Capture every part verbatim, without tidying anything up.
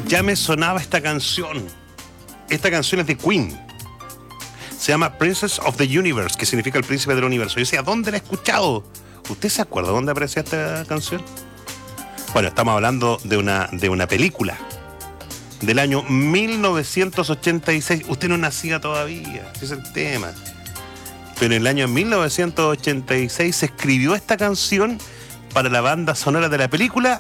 ya me sonaba esta canción. Esta canción es de Queen. Se llama Princess of the Universe, que significa el príncipe del universo. Yo decía, ¿dónde la he escuchado? ¿Usted se acuerda dónde aparecía esta canción? Bueno, estamos hablando de una, de una película del año mil novecientos ochenta y seis. Usted no nacía todavía, ese es el tema. Pero en el año mil novecientos ochenta y seis se escribió esta canción para la banda sonora de la película.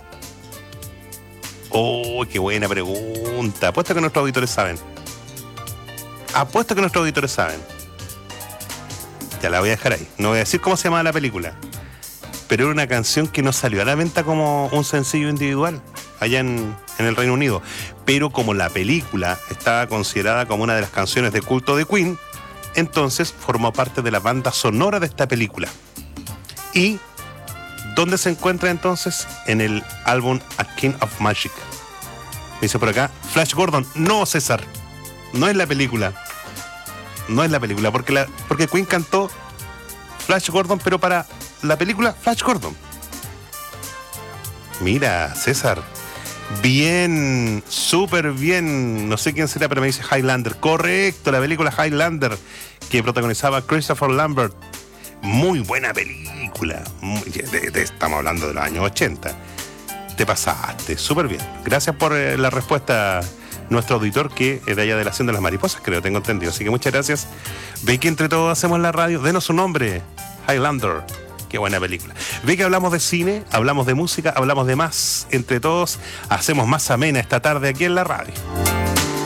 ¡Oh, qué buena pregunta! Apuesto que nuestros auditores saben. Apuesto que nuestros auditores saben. Ya la voy a dejar ahí. No voy a decir cómo se llamaba la película. Pero era una canción que no salió a la venta como un sencillo individual allá en, en el Reino Unido. Pero como la película estaba considerada como una de las canciones de culto de Queen, entonces formó parte de la banda sonora de esta película. ¿Y dónde se encuentra entonces? En el álbum A King of Magic. Dice por acá, Flash Gordon. No, César. No es la película. No es la película, porque, la, porque Queen cantó Flash Gordon, pero para la película Flash Gordon. Mira, César. Bien, súper bien. No sé quién será, pero me dice Highlander. Correcto, la película Highlander, que protagonizaba Christopher Lambert. Muy buena película. Muy, de, de, estamos hablando de los años ochenta. Te pasaste, súper bien. Gracias por eh, la respuesta, nuestro auditor, que es de allá de la Hacienda de las Mariposas, creo, tengo entendido. Así que muchas gracias. Ve que entre todos hacemos la radio. Denos su nombre, Highlander. Qué buena película. Ve que hablamos de cine, hablamos de música, hablamos de más. Entre todos hacemos más amena esta tarde aquí en la radio.